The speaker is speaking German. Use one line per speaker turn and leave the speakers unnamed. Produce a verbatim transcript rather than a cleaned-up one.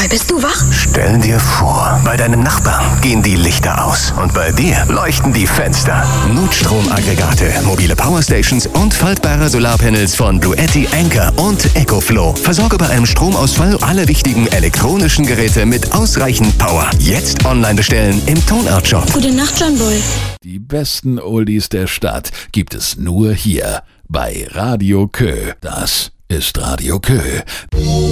John Boy, bist du wach?
Stell dir vor, bei deinem Nachbarn gehen die Lichter aus und bei dir leuchten die Fenster. Notstromaggregate, mobile Powerstations und faltbare Solarpanels von Bluetti, Anker und EcoFlow. Versorge bei einem Stromausfall alle wichtigen elektronischen Geräte mit ausreichend Power. Jetzt online bestellen im Tonart-Shop.
Gute Nacht, John Boy.
Die besten Oldies der Stadt gibt es nur hier bei Radio Kö. Das ist Radio Kö.